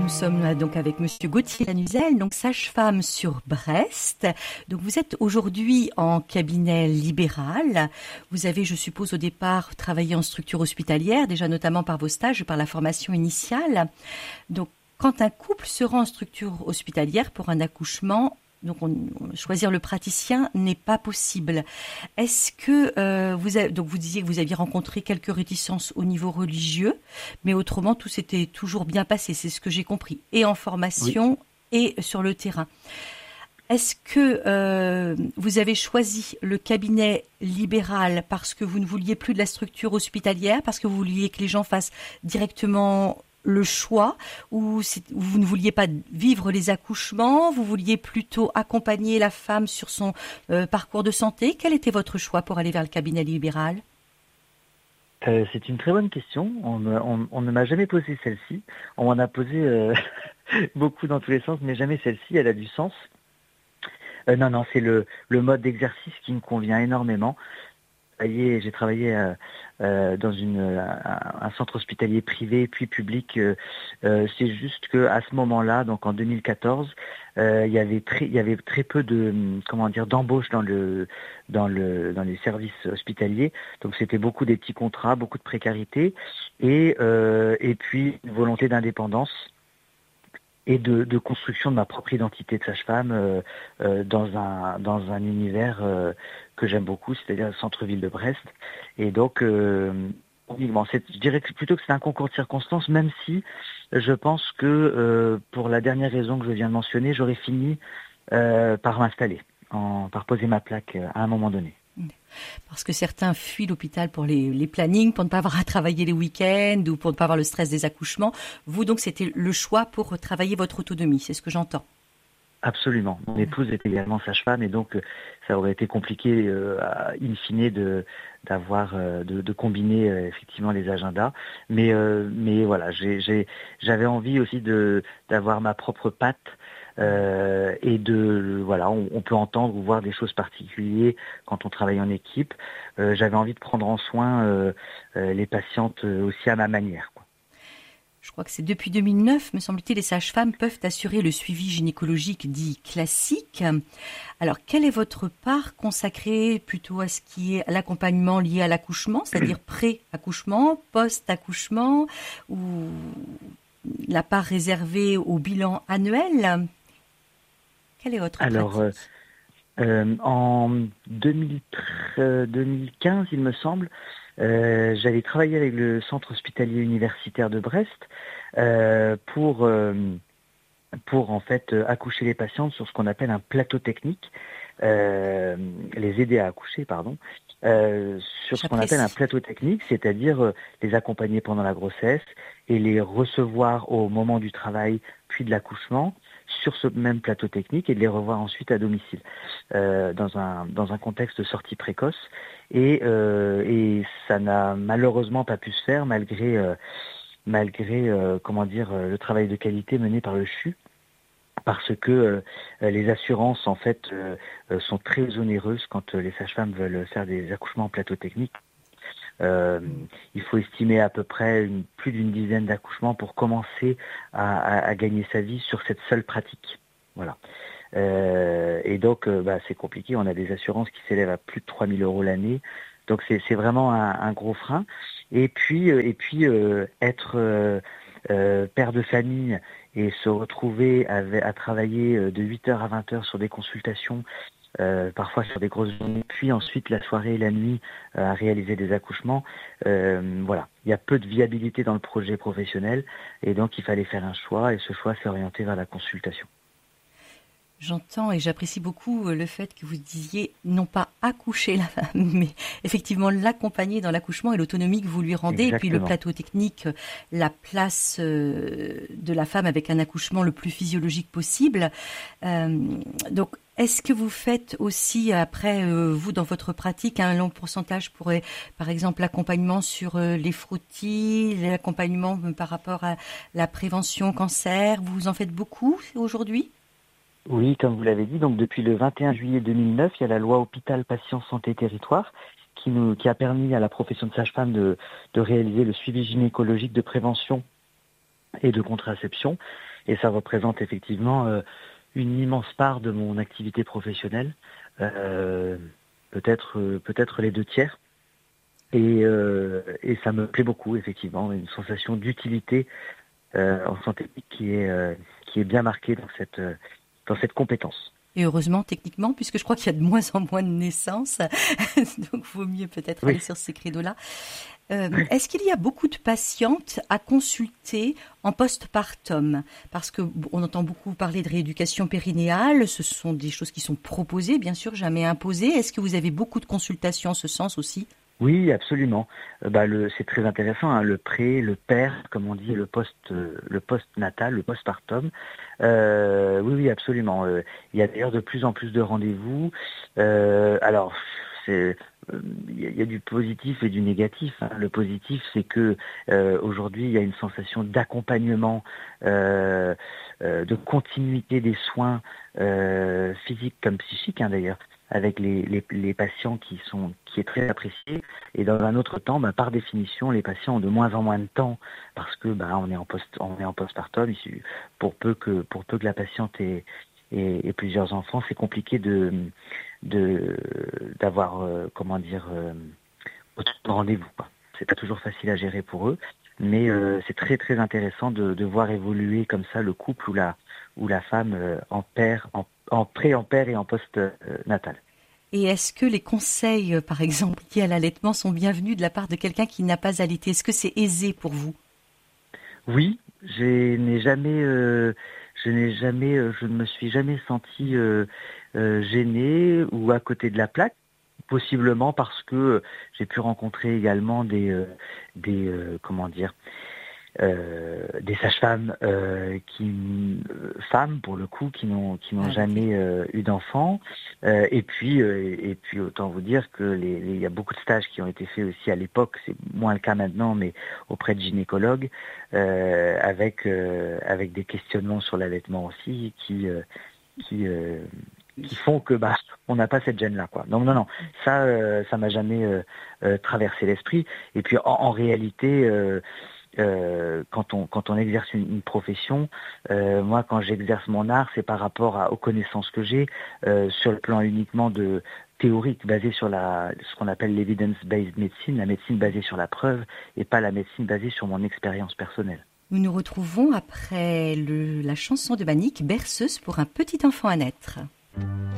Nous sommes donc avec Monsieur Gauthier Lanuzel, donc sage-femme sur Brest. Donc vous êtes aujourd'hui en cabinet libéral. Vous avez, je suppose, au départ travaillé en structure hospitalière, déjà notamment par vos stages, par la formation initiale. Donc quand un couple se rend en structure hospitalière pour un accouchement, donc choisir le praticien n'est pas possible. Est-ce que donc vous disiez que vous aviez rencontré quelques réticences au niveau religieux, mais autrement tout s'était toujours bien passé, c'est ce que j'ai compris, et en Oui. formation et sur le terrain. Est-ce que vous avez choisi le cabinet libéral parce que vous ne vouliez plus de la structure hospitalière, parce que vous vouliez que les gens fassent directement le choix, ou vous ne vouliez pas vivre les accouchements, vous vouliez plutôt accompagner la femme sur son parcours de santé? Quel était votre choix pour aller vers le cabinet libéral? C'est une très bonne question. On ne m'a jamais posé celle-ci. On m'en a posé beaucoup dans tous les sens, mais jamais celle-ci. Elle a du sens. Non, c'est le mode d'exercice qui me convient énormément. J'ai travaillé dans un centre hospitalier privé puis public. C'est juste que à ce moment-là, donc en 2014, il y avait très peu de d'embauches dans les services hospitaliers. Donc c'était beaucoup des petits contrats, beaucoup de précarité et puis une volonté d'indépendance et de construction de ma propre identité de sage-femme dans un univers que j'aime beaucoup, c'est-à-dire le centre-ville de Brest. Et donc, uniquement, je dirais plutôt que c'est un concours de circonstances, même si je pense que pour la dernière raison que je viens de mentionner, j'aurais fini par m'installer, par poser ma plaque à un moment donné. Parce que certains fuient l'hôpital pour les plannings, pour ne pas avoir à travailler les week-ends ou pour ne pas avoir le stress des accouchements. Vous, donc, c'était le choix pour travailler votre autonomie, c'est ce que j'entends. Absolument. Mon épouse est également sage-femme et donc ça aurait été compliqué in fine de combiner effectivement les agendas. Mais voilà, j'avais envie aussi d'avoir ma propre patte et on peut entendre ou voir des choses particulières quand on travaille en équipe. J'avais envie de prendre en soin les patientes aussi à ma manière, quoi. Je crois que c'est depuis 2009, me semble-t-il, les sages-femmes peuvent assurer le suivi gynécologique dit classique. Alors, quelle est votre part consacrée plutôt à ce qui est l'accompagnement lié à l'accouchement, c'est-à-dire pré-accouchement, post-accouchement, ou la part réservée au bilan annuel? Quelle est votre pratique? En 2015, il me semble, j'avais travaillé avec le centre hospitalier universitaire de Brest pour en fait accoucher les patientes sur ce qu'on appelle un plateau technique, les aider à accoucher, pardon, sur ce qu'on appelle un J'apprécie. plateau technique, c'est-à-dire les accompagner pendant la grossesse et les recevoir au moment du travail puis de l'accouchement sur ce même plateau technique et de les revoir ensuite à domicile dans un contexte de sortie précoce et ça n'a malheureusement pas pu se faire malgré le travail de qualité mené par le CHU, parce que les assurances en fait sont très onéreuses quand les sages-femmes veulent faire des accouchements en plateau technique. Il faut estimer à peu près plus d'une dizaine d'accouchements pour commencer à gagner sa vie sur cette seule pratique. Voilà. Et donc, c'est compliqué. On a des assurances qui s'élèvent à plus de 3 000 euros l'année. Donc, c'est vraiment un gros frein. Et puis être père de famille et se retrouver à travailler de 8 heures à 20 heures sur des consultations, parfois sur des grosses journées, puis ensuite la soirée et la nuit à réaliser des accouchements. Voilà, il y a peu de viabilité dans le projet professionnel et donc il fallait faire un choix et ce choix s'est orienté vers la consultation. J'entends et j'apprécie beaucoup le fait que vous disiez non pas accoucher la femme, mais effectivement l'accompagner dans l'accouchement et l'autonomie que vous lui rendez. Et puis le Exactement. plateau technique, la place de la femme avec un accouchement le plus physiologique possible. Donc, est-ce que vous faites aussi, après, vous, dans votre pratique, un long pourcentage pour, par exemple, l'accompagnement sur les frottis, l'accompagnement par rapport à la prévention cancer? Vous en faites beaucoup aujourd'hui? Oui, comme vous l'avez dit, donc depuis le 21 juillet 2009, il y a la loi Hôpital Patient Santé Territoire qui a permis à la profession de sage-femme de réaliser le suivi gynécologique de prévention et de contraception. Et ça représente effectivement une immense part de mon activité professionnelle, peut-être les 2 tiers. Et ça me plaît beaucoup, effectivement, une sensation d'utilité en santé qui est bien marquée dans cette compétence. Et heureusement, techniquement, puisque je crois qu'il y a de moins en moins de naissances, donc vaut mieux peut-être aller sur ces créneaux-là. Est-ce qu'il y a beaucoup de patientes à consulter en postpartum? Parce que on entend beaucoup parler de rééducation périnéale, ce sont des choses qui sont proposées, bien sûr, jamais imposées. Est-ce que vous avez beaucoup de consultations en ce sens aussi? Oui, absolument. C'est très intéressant, hein, le pré, le per, comme on dit, le post-natal, le postpartum. Oui, absolument. Il y a d'ailleurs de plus en plus de rendez-vous. Alors, il y a du positif et du négatif, hein. Le positif, c'est que aujourd'hui, il y a une sensation d'accompagnement, de continuité des soins physiques comme psychiques, hein, d'ailleurs, avec les patients qui est très apprécié. Et dans un autre temps, par définition, les patients ont de moins en moins de temps parce que on est en postpartum. Pour peu que la patiente ait plusieurs enfants, c'est compliqué d'avoir autant de rendez-vous, quoi. C'est pas toujours facile à gérer pour eux, mais c'est très très intéressant de voir évoluer comme ça le couple ou la femme en pré, en père et en post-natal. Et est-ce que les conseils, par exemple, liés à l'allaitement sont bienvenus de la part de quelqu'un qui n'a pas allaité? Est-ce que c'est aisé pour vous? Oui, je ne me suis jamais senti gêné ou à côté de la plaque. Possiblement parce que j'ai pu rencontrer également des sages-femmes femmes pour le coup qui n'ont jamais eu d'enfants, et puis autant vous dire que il y a beaucoup de stages qui ont été faits aussi à l'époque, c'est moins le cas maintenant, mais auprès de gynécologues, avec des questionnements sur l'allaitement aussi qui font que on n'a pas cette gêne-là, quoi. Donc non, ça m'a jamais traversé l'esprit. Et puis en réalité, quand on exerce une profession, moi quand j'exerce mon art, c'est par rapport aux connaissances que j'ai sur le plan uniquement de théorique, basé sur ce qu'on appelle l'evidence-based medicine, la médecine basée sur la preuve, et pas la médecine basée sur mon expérience personnelle. Nous nous retrouvons après la chanson de Manique, Berceuse pour un petit enfant à naître.